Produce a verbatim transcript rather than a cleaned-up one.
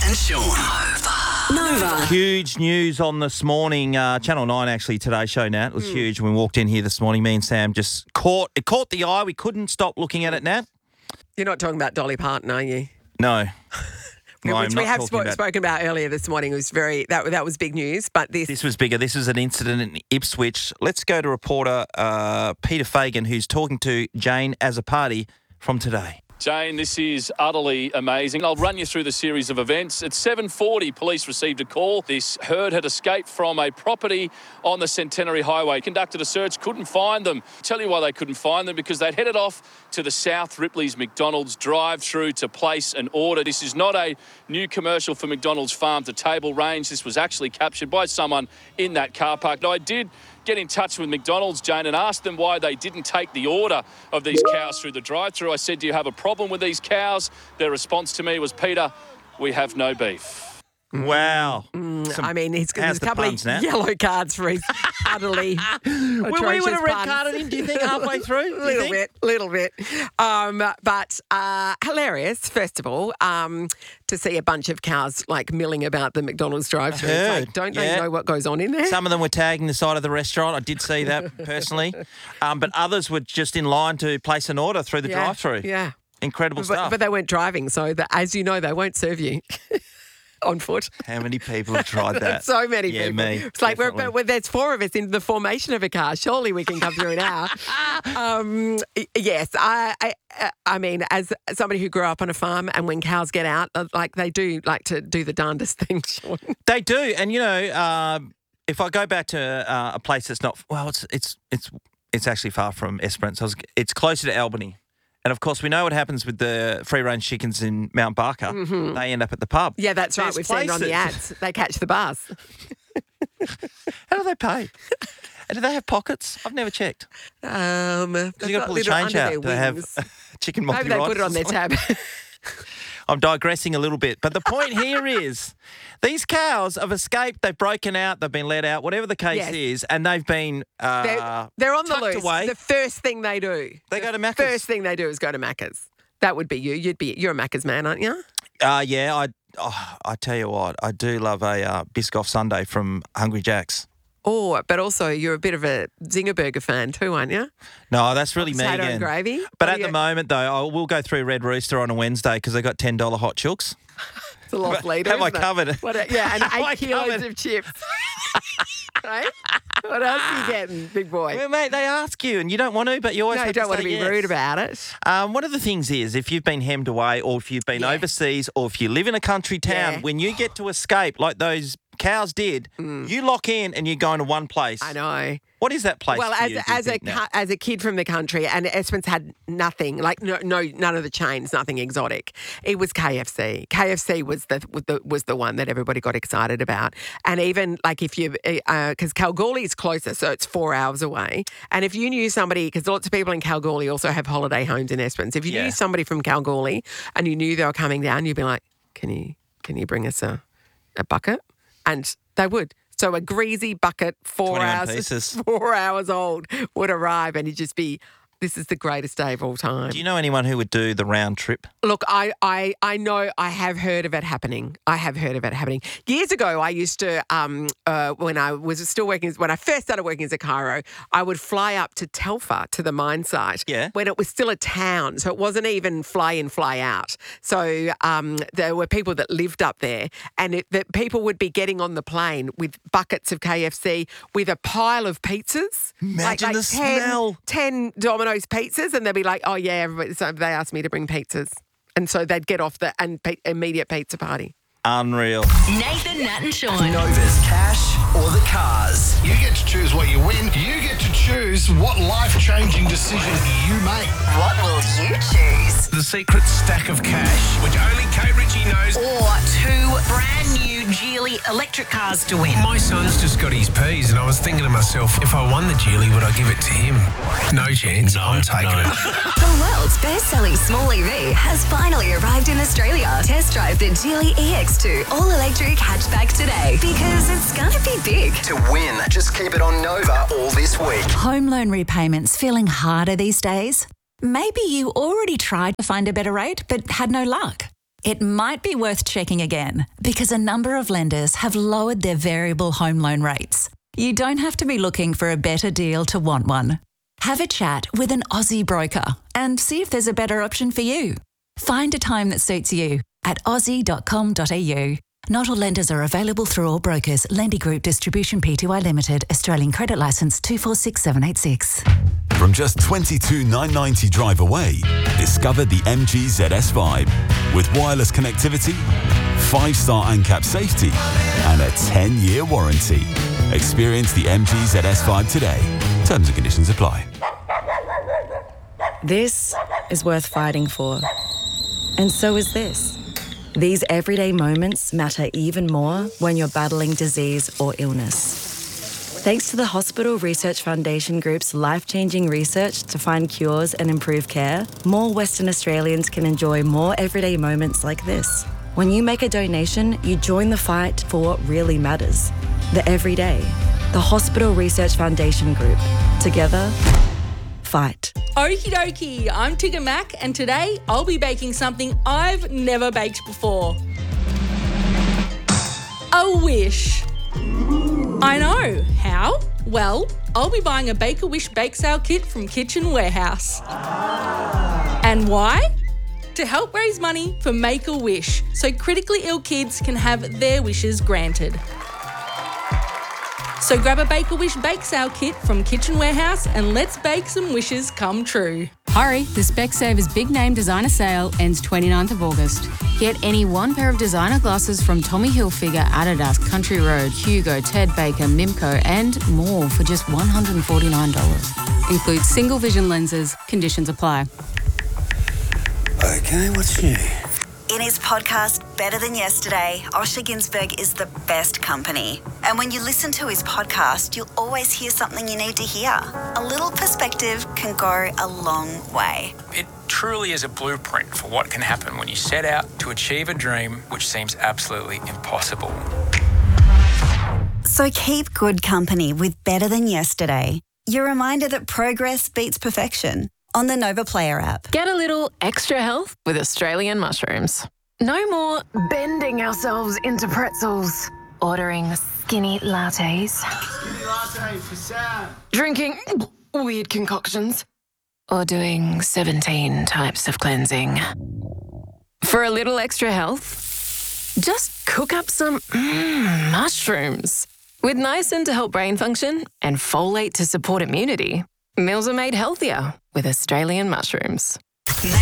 and Sean. Nova. Nova. Huge news on this morning. Uh, Channel nine actually, today's show, Nat. It was Mm. huge. When we walked in here this morning, me and Sam just caught, it caught the eye. We couldn't stop looking at it, Nat. You're not talking about Dolly Parton, are you? No. No, I'm Which not we have talking spo- about- spoken about earlier this morning. It was very that that was big news. But this, This was bigger. This was an incident in Ipswich. Let's go to reporter uh, Peter Fagan, who's talking to Jane Azzopardi from Today. Jane, this is utterly amazing. I'll run you through the series of events. At seven forty, police received a call. This herd had escaped from a property on the Centenary Highway. Conducted a search, couldn't find them. Tell you why they couldn't find them, because they'd headed off to the South Ripley's McDonald's drive-through to place an order. This is not a new commercial for McDonald's farm to table range. This was actually captured by someone in that car park. Now, I did get in touch with McDonald's, Jane, and asked them why they didn't take the order of these cows through the drive-through. I said, do you have a problem with these cows? Their response to me was, Peter, we have no beef. Wow. Some- I mean, he's got how's a the couple puns, of Nat? yellow cards for his utterly Well, we would have red puns. carded him, do you think, halfway through? Do you little think? bit, little bit. Um, but uh, hilarious, first of all, um, to see a bunch of cows like milling about the McDonald's drive-through. It's heard, like, don't yeah. they know what goes on in there? Some of them were tagging the side of the restaurant. I did see that personally. Um, but others were just in line to place an order through the yeah, drive-through. Yeah. Incredible But, stuff. but they weren't driving, so that, as you know, they won't serve you. On foot. How many people have tried that? So many yeah, people. me. It's like, we're, definitely. but, well, there's four of us in the formation of a car. Surely we can come through an hour. um, y- yes, I, I, I mean, as somebody who grew up on a farm, and when cows get out, uh, like they do like to do the darndest thing, Sean. They do, and you know, uh, if I go back to uh, a place that's not well, it's it's it's it's actually far from Esperance. I was, it's closer to Albany, and of course, we know what happens with the free range chickens in Mount Barker. They end up at the pub. Yeah, that's right. There's We've seen it on the places- ads. They catch the bus. How do they pay? And do they have pockets? I've never checked. Um, Because you got to pull the change out. Do they have chicken multi Maybe they put it on their tab. I'm digressing a little bit, but the point here is these cows have escaped. They've broken out. They've been let out. Whatever the case Yes. is, and they've been uh, they're, they're on the tucked loose. away. The first thing they do. They the go to Macca's. First thing they do is go to Macca's. That would be you. You'd be. You're a Macca's man, aren't you? Uh, yeah, I oh, I tell you what, I do love a uh, Biscoff Sunday from Hungry Jack's. Oh, but also you're a bit of a Zinger Burger fan too, aren't you? No, that's really me Potato again. and gravy. But What at do the you- moment, though, I will go through Red Rooster on a Wednesday because they got ten dollar hot chooks. It's a lost leader. Have I isn't it? covered? What a, yeah, and Have I eight kilos covered? of chips. Right? What else are you getting, big boy? Well, mate, they ask you, and you don't want to, but you always No, you have don't to want to say be yes. rude about it. Um, one of the things is, if you've been hemmed away, or if you've been Yeah. overseas, or if you live in a country town, Yeah. when you get to escape, like those cows did, you lock in and you're going to one place. I know. What is that place? Well, for as you, do you as a think, Nat? cu- as a kid from the country, and Esperance had nothing, like no, no none of the chains, nothing exotic. It was K F C. K F C was the was the, was the one that everybody got excited about. And even like if you, because Kalgoorlie is closer, so it's four hours away. And if you knew somebody, because lots of people in Kalgoorlie also have holiday homes in Esperance. If you Yeah. knew somebody from Kalgoorlie and you knew they were coming down, you'd be like, "Can you can you bring us a a bucket?" And they would. So a greasy bucket, four twenty-one hours, pieces. four hours old, would arrive, and you'd just be, "This is the greatest day of all time." Do you know anyone who would do the round trip? Look, I, I, I know I have heard of it happening. I have heard of it happening. Years ago, I used to, um, uh, when I was still working, when I first started working as a chiro, I would fly up to Telfer to the mine site Yeah. when it was still a town. So it wasn't even fly in, fly out. So um, there were people that lived up there, and it, that people would be getting on the plane with buckets of K F C with a pile of pizzas. Imagine the ten, smell. ten Domino's pizzas, and they'd be like, "Oh yeah, everybody." So they asked me to bring pizzas, and so they'd get off the and pe- immediate pizza party. Unreal. Nathan, Nat and Sean. Nova's cash or the cars. You get to choose what you win. You get to choose what life-changing decision you make. What will you choose? The secret stack of cash, which only Kate Ritchie knows. Or two brand new Geely electric cars to win. My son's just got his P's, and I was thinking to myself, if I won the Geely, would I give it to him? No chance. No, I'm taking it. The world's best-selling small E V has finally arrived in Australia. Test drive the Geely E X two all-electric hatchback today, because it's gonna be big. To win, just keep it on Nova all this week. Home loan repayments feeling harder these days? Maybe you already tried to find a better rate but had no luck. It might be worth checking again because a number of lenders have lowered their variable home loan rates. You don't have to be looking for a better deal to want one. Have a chat with an Aussie broker and see if there's a better option for you. Find a time that suits you at aussie dot com dot a u. Not all lenders are available through all brokers. Lendy Group Distribution Pty Limited, Australian Credit Licence two four six seven eight six. From just twenty-two thousand nine hundred ninety drive away, discover the M G Z S Vibe. With wireless connectivity, five-star ANCAP safety, and a ten-year warranty. Experience the M G Z S Vibe today. Terms and conditions apply. This is worth fighting for. And so is this. These everyday moments matter even more when you're battling disease or illness. Thanks to the Hospital Research Foundation Group's life-changing research to find cures and improve care, more Western Australians can enjoy more everyday moments like this. When you make a donation, you join the fight for what really matters. The everyday. The Hospital Research Foundation Group. Together, fight. Okie dokie, I'm Tigger Mac and today I'll be baking something I've never baked before. A wish. I know. How? Well, I'll be buying a Bake-A-Wish bake sale kit from Kitchen Warehouse. And why? To help raise money for Make-A-Wish so critically ill kids can have their wishes granted. So grab a Bake-A-Wish bake sale kit from Kitchen Warehouse and let's bake some wishes come true. Hurry, the Specsavers Big Name Designer Sale ends twenty-ninth of August. Get any one pair of designer glasses from Tommy Hilfiger, Adidas, Country Road, Hugo, Ted Baker, Mimco and more for just one hundred forty-nine dollars. Includes single vision lenses. Conditions apply. Okay, what's new? In his podcast, Better Than Yesterday, Osher Günsberg is the best company. And when you listen to his podcast, you'll always hear something you need to hear. A little perspective can go a long way. It truly is a blueprint for what can happen when you set out to achieve a dream which seems absolutely impossible. So keep good company with Better Than Yesterday. Your reminder that progress beats perfection. On the Nova Player app. Get a little extra health with Australian mushrooms. No more bending ourselves into pretzels. Ordering skinny lattes. Skinny latte for Sam. Drinking weird concoctions. Or doing seventeen types of cleansing. For a little extra health, just cook up some mm, mushrooms. With niacin to help brain function and folate to support immunity, meals are made healthier with Australian mushrooms.